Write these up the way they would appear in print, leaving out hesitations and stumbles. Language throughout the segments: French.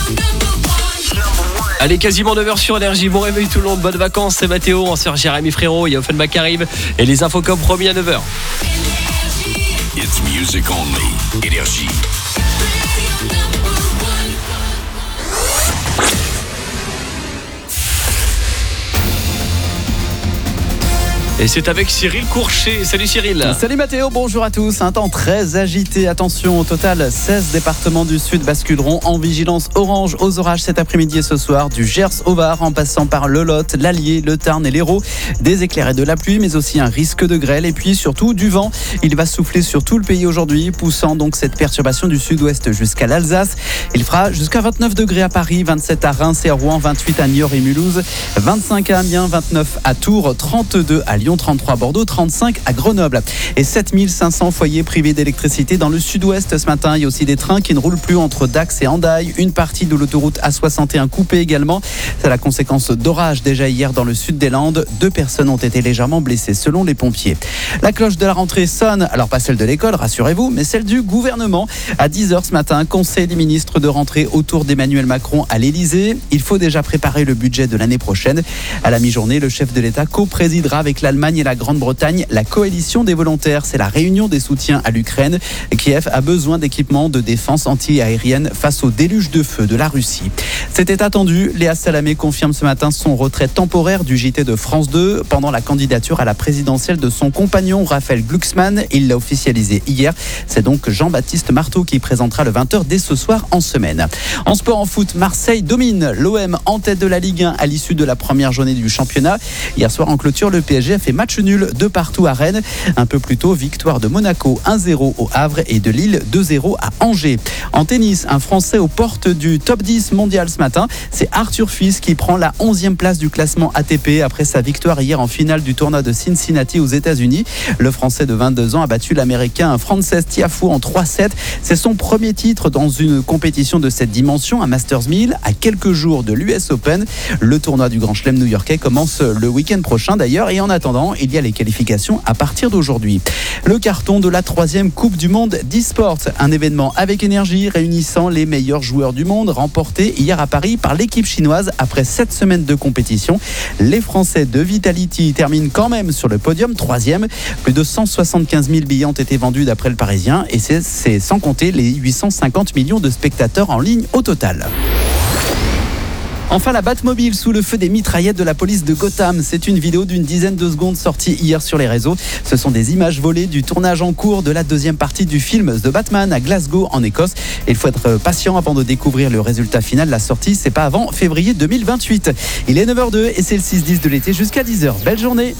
Allez, quasiment 9h sur Énergie. Bon réveil tout le monde, bonnes vacances, c'est Mathéo, on sort Jérémy Frérot, il y a Offenbach qui arrive et les Infocom promis à 9h. It's music only. Énergie. Et c'est avec Cyril Courchet. Salut Cyril. Salut Mathéo, bonjour à tous. Un temps très agité. Attention, au total, 16 départements du sud basculeront en vigilance orange aux orages cet après-midi et ce soir. Du Gers au Var, en passant par le Lot, l'Allier, le Tarn et l'Hérault. Des éclairs et de la pluie, mais aussi un risque de grêle. Et puis surtout du vent. Il va souffler sur tout le pays aujourd'hui, poussant donc cette perturbation du sud-ouest jusqu'à l'Alsace. Il fera jusqu'à 29 degrés à Paris, 27 à Reims et à Rouen, 28 à Niort et Mulhouse, 25 à Amiens, 29 à Tours, 32 à Lyon, 33 à Bordeaux, 35 à Grenoble. Et 7500 foyers privés d'électricité dans le sud-ouest ce matin. Il y a aussi des trains qui ne roulent plus entre Dax et Hendaye. Une partie de l'autoroute A61 coupée également. C'est la conséquence d'orages déjà hier dans le sud des Landes. 2 personnes ont été légèrement blessées selon les pompiers. La cloche de la rentrée sonne. Alors pas celle de l'école, rassurez-vous, mais celle du gouvernement. À 10h ce matin, conseil des ministres de rentrée autour d'Emmanuel Macron à l'Elysée. Il faut déjà préparer le budget de l'année prochaine. À la mi-journée, le chef de l'État co-présidera avec l'Allemagne et la Grande-Bretagne la coalition des volontaires. C'est la réunion des soutiens à l'Ukraine. Kiev a besoin d'équipements de défense anti-aérienne face au déluge de feu de la Russie. C'était attendu. Léa Salamé confirme ce matin son retrait temporaire du JT de France 2 pendant la candidature à la présidentielle de son compagnon Raphaël Glucksmann. Il l'a officialisé hier. C'est donc Jean-Baptiste Marteau qui présentera le 20h dès ce soir en semaine. En sport, en foot, Marseille domine. L'OM en tête de la Ligue 1 à l'issue de la première journée du championnat. Hier soir en clôture, le PSG a fait match nul de partout à Rennes. Un peu plus tôt, victoire de Monaco 1-0 au Havre et de Lille 2-0 à Angers. En tennis, un Français aux portes du top 10 mondial ce matin. C'est Arthur Fils qui prend la 11e place du classement ATP après sa victoire hier en finale du tournoi de Cincinnati aux États-Unis. Le Français de 22 ans a battu l'Américain Frances Tiafoe en 3-7. C'est son premier titre dans une compétition de cette dimension, un Masters 1000 à quelques jours de l'US Open. Le tournoi du Grand Chelem new-yorkais commence le week-end prochain d'ailleurs et en attendant, il y a les qualifications à partir d'aujourd'hui. Le carton de la 3e Coupe du Monde d'e-sport, un événement avec énergie réunissant les meilleurs joueurs du monde, remporté hier à Paris par l'équipe chinoise après 7 semaines de compétition. Les Français de Vitality terminent quand même sur le podium, 3e. Plus de 175 000 billets ont été vendus d'après le Parisien et c'est sans compter les 850 millions de spectateurs en ligne au total. Enfin, la Batmobile sous le feu des mitraillettes de la police de Gotham. C'est une vidéo d'une dizaine de secondes sortie hier sur les réseaux. Ce sont des images volées du tournage en cours de la 2e partie du film The Batman à Glasgow en Écosse. Il faut être patient avant de découvrir le résultat final. La sortie, c'est pas avant février 2028. Il est 9h02 et c'est le 6-10 de l'été jusqu'à 10h. Belle journée.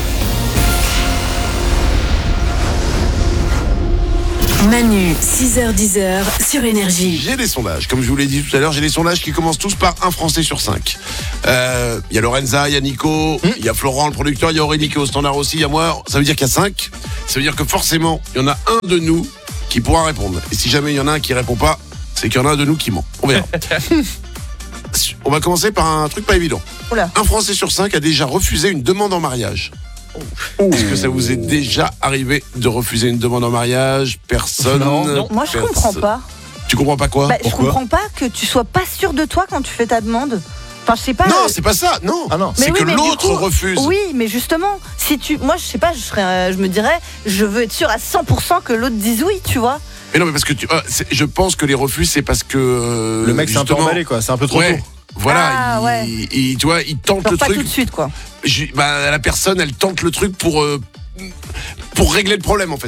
Manu, 6h-10h sur Énergie. J'ai des sondages, comme je vous l'ai dit tout à l'heure, j'ai des sondages qui commencent tous par un Français sur 5. Il y a Lorenza, il y a Nico, il y a Florent le producteur, il y a Aurélie qui est au standard aussi, il y a moi, ça veut dire qu'il y a 5. Ça veut dire que forcément, il y en a un de nous qui pourra répondre. Et si jamais il y en a un qui répond pas, c'est qu'il y en a un de nous qui ment. On verra. On va commencer par un truc pas évident. Oula. Un Français sur 5 a déjà refusé une demande en mariage. Est-ce que ça vous est déjà arrivé de refuser une demande en mariage? Personne? Non. Moi, je comprends pas. Tu comprends pas quoi? Je comprends pas que tu sois pas sûr de toi quand tu fais ta demande. Enfin, je sais pas. Non, c'est pas ça. Non. Ah non. C'est Mais que oui, mais l'autre du coup, refuse. Oui, mais justement, si tu, moi, je sais pas, je me dirais, je veux être sûr à 100% que l'autre dise oui, tu vois. Mais non, mais parce que je pense que les refus, c'est parce que Le mec s'est un peu justement, emballé, quoi. C'est un peu trop ouais, tôt. voilà, Ah, ouais. tu vois, il tente Genre le pas truc. tout de suite, quoi. La personne, elle tente le truc pour régler le problème, en fait.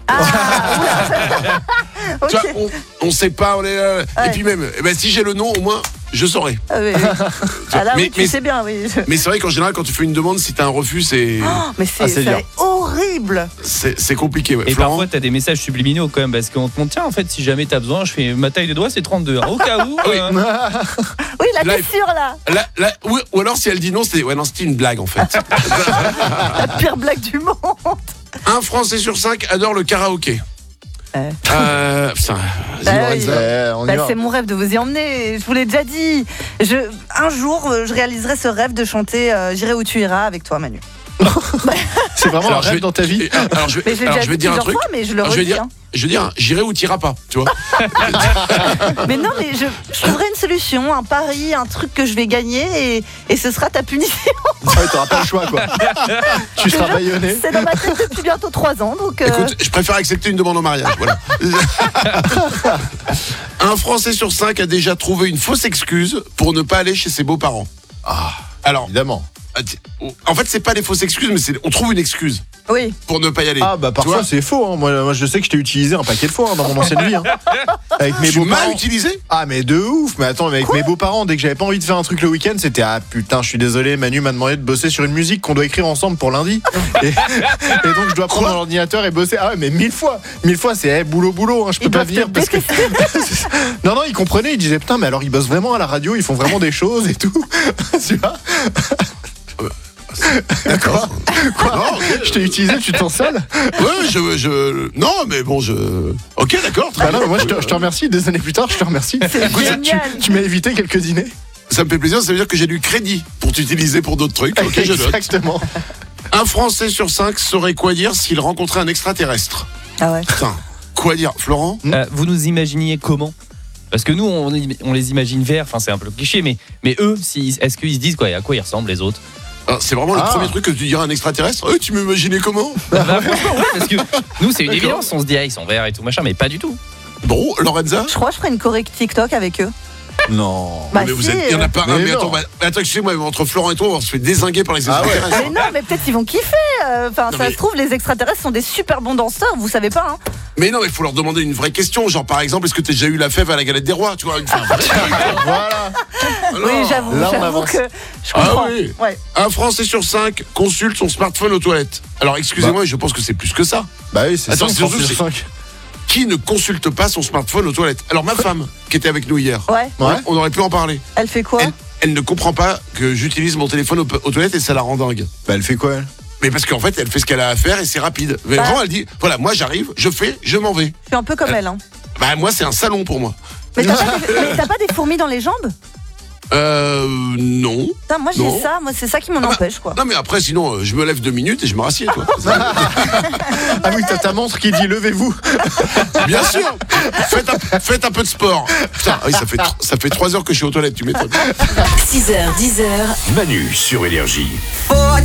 Ok. Tu vois, on sait pas, on est. Et puis même, si j'ai le nom, au moins, je saurais. Ah, oui. Ah là, oui, tu mais- sais bien, oui. Mais c'est vrai qu'en général, quand tu fais une demande, si t'as un refus, c'est Mais c'est c'est dur. horrible. c'est compliqué. Ouais. Et Florent, parfois, t'as des messages subliminaux quand même, parce qu'on te montre, tiens, en fait, si jamais t'as besoin, je fais ma taille de doigt, c'est 32. Au cas où. Oui, là, Là, t'es sûr, là. ou alors si elle dit non, c'était une blague en fait. La pire blague du monde. Un Français sur 5 adore le karaoké. Putain, vas-y, Bah Lorenza. oui. On y va. C'est mon rêve de vous y emmener. Je vous l'ai déjà dit. Un jour, je réaliserai ce rêve de chanter J'irai où tu iras avec toi, Manu. C'est vraiment un Alors, rêve dans ta vie. Alors je Mais je l'ai déjà vais dit dire un plusieurs truc. fois, mais je le Alors, je vais redis. dire, hein. je veux dire, j'irai où t'iras pas, tu vois. Mais non, mais je trouverai une solution, un pari, un truc que je vais gagner et ce sera ta punition. Ouais, t'auras pas le choix, quoi. Tu seras baïonné. C'est dans ma tête depuis bientôt 3 ans, donc. Écoute, je préfère accepter une demande en mariage. Voilà. Un Français sur 5 a déjà trouvé une fausse excuse pour ne pas aller chez ses beaux-parents. Alors, Évidemment. en fait, c'est pas des fausses excuses, mais on trouve une excuse Oui. pour ne pas y aller. Ah bah Tu parfois vois, c'est faux. Hein. Moi je sais que je t'ai utilisé un paquet de fois dans mon ancienne vie. Hein. Avec mes tu m'as beaux-parents. utilisé. Ah mais de ouf. Mais attends, mais avec mes beaux-parents, dès que j'avais pas envie de faire un truc le week-end, c'était ah putain, je suis désolé, Manu m'a demandé de bosser sur une musique qu'on doit écrire ensemble pour lundi. Et donc je dois prendre mon ordinateur et bosser. Ah ouais, mais 1000 fois, c'est boulot, hein, je peux Ils pas doivent venir te parce que. Non, ils comprenaient, ils disaient putain, mais alors ils bossent vraiment à la radio, ils font vraiment des choses et tout. Tu vois. D'accord. Non, ok. Je t'ai utilisé, tu te sens sale? Ouais, non, mais bon, Ok, d'accord. très Bah non, bien. moi je te remercie, des années plus tard, je te remercie. C'est génial. Tu m'as évité quelques dîners. Ça me fait plaisir, ça veut dire que j'ai du crédit pour t'utiliser pour d'autres trucs. Ok, je note. Exactement. Un Français sur 5 saurait quoi dire s'il rencontrait un extraterrestre. Ah ouais. Putain, quoi dire, Florent? Vous nous imaginiez comment? Parce que nous, on les imagine verts, enfin c'est un peu cliché, mais eux, est-ce qu'ils se disent quoi, à quoi ils ressemblent les autres? Alors, c'est vraiment le premier truc que tu dirais à un extraterrestre. Tu m'imaginais comment? Bah, franchement, ouais, parce que nous, c'est une D'accord. évidence, on se dit, ils sont verts et tout machin, mais pas du tout. Bon, Lorenza? Je crois que je ferai une correcte TikTok avec eux. Non. Bah, Mais si, il y en a pas un, mais mais non. attends, attends, excusez-moi, entre Florent et toi, on se fait dézinguer par les Ah ouais. extraterrestres. Mais non, mais peut-être ils vont kiffer. Enfin, Non, ça mais- se trouve, les extraterrestres sont des super bons danseurs, vous savez pas, hein. Mais non, mais il faut leur demander une vraie question. Genre, par exemple, est-ce que t'as déjà eu la fève à la galette des rois? Tu vois, une Voilà. Oui, j'avoue, là, on j'avoue avance. que je comprends. Ah oui. Ouais. Un Français sur 5 consulte son smartphone aux toilettes. Alors, excusez-moi, je pense que c'est plus que ça. Bah oui, c'est Attends, ça. c'est surtout, c'est- Qui ne consulte pas son smartphone aux toilettes? Alors, ma femme, qui était avec nous hier, Ouais. Ouais. on aurait pu en parler. Elle fait quoi? Elle ne comprend pas que j'utilise mon téléphone aux toilettes et ça la rend dingue. Bah elle fait quoi elle? Mais parce qu'en fait, elle fait ce qu'elle a à faire et c'est rapide. Mais Bah. vraiment, elle dit, voilà, moi j'arrive, je fais, je m'en vais. Je suis un peu comme elle, hein. Bah, moi, c'est un salon pour moi. Mais t'as pas des fourmis dans les jambes? Non. Putain, moi j'ai Non. ça, moi c'est ça qui m'en empêche, quoi. Non, mais après, sinon, je me lève 2 minutes et je me rassieds, toi. Ah oui, t'as ta montre qui dit levez-vous. Bien sûr. Faites un peu de sport. Putain, oui, ça fait 3 heures que je suis aux toilettes, tu m'étonnes. 6h, 10h, Manu sur Énergie. For